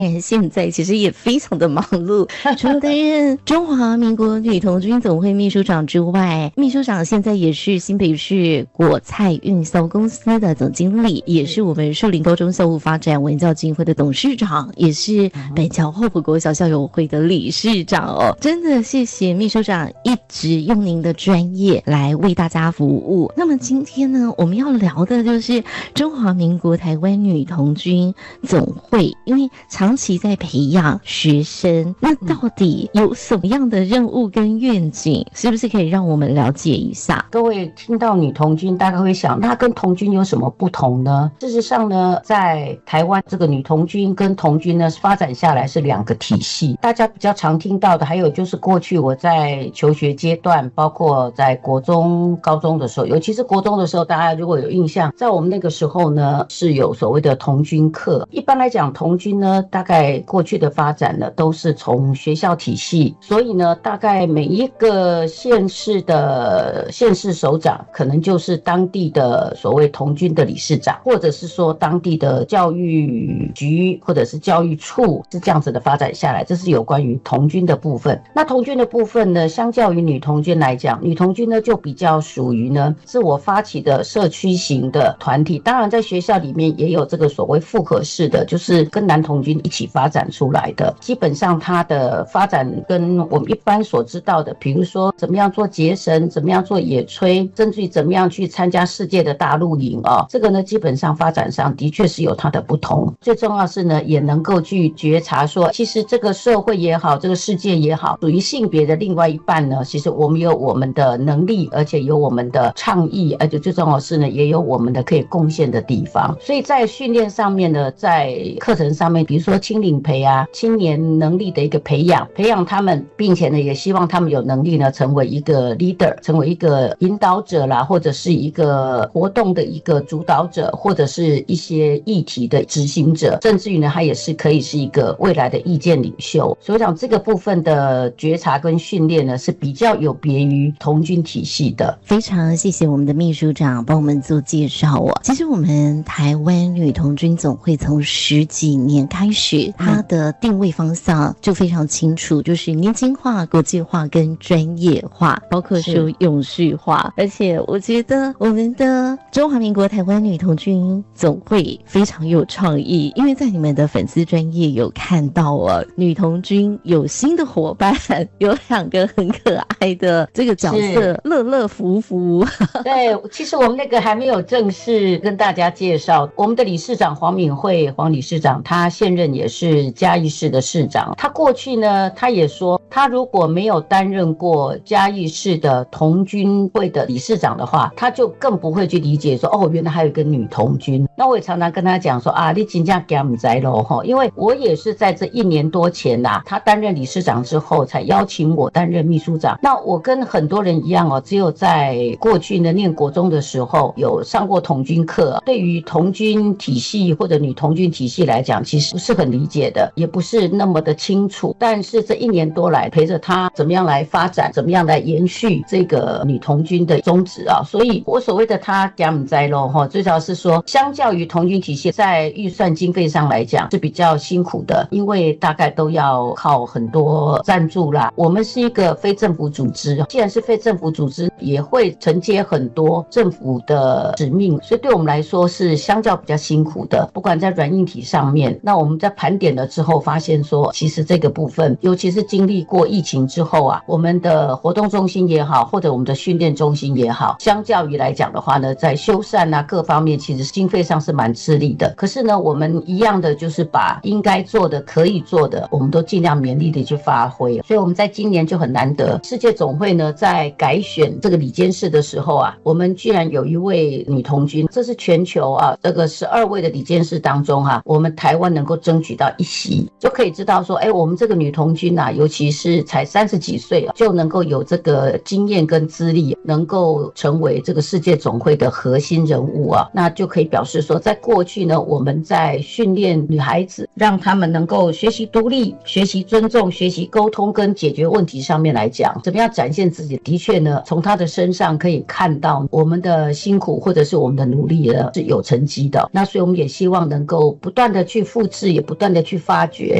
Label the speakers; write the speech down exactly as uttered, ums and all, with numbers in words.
Speaker 1: 现在其实也非常的忙碌，除了担任中华民国女童军总会秘书长之外，秘书长现在也是新北市果菜运销公司的总经理，也是我们树林高中校务发展文教基金会的董事长，也是北桥厚朴国小校友会的理事长哦。真的谢谢秘书长一直用您的专业来为大家服务。那么今天呢，我们要聊的就是中华民国台湾女童军总会，因为长期在培养学生，那到底有什么样的任务跟愿景，是不是可以让我们了解一下？
Speaker 2: 各位听到女童军大概会想，那跟童军有什么不同呢？事实上呢，在台湾这个女童军跟童军呢发展下来是两个体系。大家比较常听到的还有就是过去我在求学阶段，包括在国中高中的时候，尤其是国中的时候，大家如果有印象，在我们那个时候呢是有所谓的童军课。一般来讲，童军呢大概过去的发展呢都是从学校体系，所以呢大概每一个县市的县市首长可能就是当地的所谓童军的理事长，或者是说当地的教育局或者是教育处，是这样子的发展下来。这是有关于童军的部分。那童军的部分呢，相较于女童军来讲，女童军呢就比较属于呢自我发起的社区型的团体。当然在学校里面也有这个所谓复合式的，就是跟男童军一起发展出来的。基本上它的发展跟我们一般所知道的，比如说怎么样做结绳，怎么样做野炊，甚至于怎么样去参加世界的大露营哦，这个呢基本上发展上的确是有它的不同。最重要是呢，也能够去觉察说，其实这个社会也好，这个世界也好，属于性别的另外一半呢，其实我们有我们的能力，而且有我们的倡议，而且最重要是呢，也有我们的可以贡献的地方。所以在训练上面呢，在课程上面，比如说青领培啊，青年能力的一个培养，培养他们，并且呢，也希望他们有能力呢，成为一个 leader， 成为一个引导者啦，或者是一个活动的一个主导者，或者是一些议题的执行者，甚至于呢，他也是可以是一个未来的意见领袖。所以讲这个部分的觉察跟训练呢，是比较有别于童军体系的。
Speaker 1: 非常谢谢我们的秘书长帮我们做介绍哦。其实我们台湾女童军总会从十几年开始，它的定位方向就非常清楚，就是年轻化、国际化跟专业化，包括说永续化。而且我觉得我们的中华民国台湾女童军总会非常有创意，因为在你们的粉丝专页有看到啊，女童军有新的伙伴，有两个很可爱的这个角色，乐乐福福。
Speaker 2: 对，其实我们那个还没有正式跟大家介绍，我们的理事长黄敏惠黄理事长，他现任也是嘉义市的市长。他过去呢，他也说，他如果没有担任过嘉义市的童军会的理事长的话，他就更不会去理解说，哦，原来还有一个女童军。那我也常常跟他讲说啊，你真的给他们栽了齁，因为我也是在这一年多前呐、啊，他担任理事长之后，才邀请我担任秘书长。那我跟很多人一样哦，只有在过去呢念国中的时候有上过童军课，对于童军体系或者女童军体系来讲，其实不是很理解的，也不是那么的清楚。但是这一年多来陪着他怎么样来发展，怎么样来延续这个女童军的宗旨啊，所以我所谓的他给他们栽咯哈，最主要是说，相较于童军体系，在预算经费上来讲是比较辛苦的，因为大概都要靠很多赞助啦。我们是一个非政府组织，既然是非政府组织，也会承接很多政府的使命，所以对我们来说是相较比较辛苦的。不管在软硬体上面，那我们在盘点了之后，发现说，其实这个部分，尤其是经历过疫情之后啊，我们的活动中心也好，或者我们的训练中心也好，相较于来讲的话呢，在修缮啊各方面，其实经费上是蛮吃力的。可是呢，我们一样的就是把应该做的、可以做的，我们都尽量勉力的去发挥。所以我们在今年就很难得，世界总会呢在改选这个理监事的时候啊，我们居然有一位女童军，这是全球啊这个十二位的理监事当中哈、啊，我们台湾能够争取到一席，就可以知道说，哎，我们这个女童军啊，尤其是才三十几岁啊，就能够有这个经验跟资历，能够成为这个世界总会的核心人物啊，那就可以表示说，在过去呢，我们在训练女孩子，让她们能够学习独立、学习尊重、学习沟通跟解决问题上面来讲，怎么样展现自己，的确呢，从她的身上可以看到我们的辛苦或者是我们的努力呢是有成绩的。那所以我们也希望能够不断的去复制，也不不断的去发掘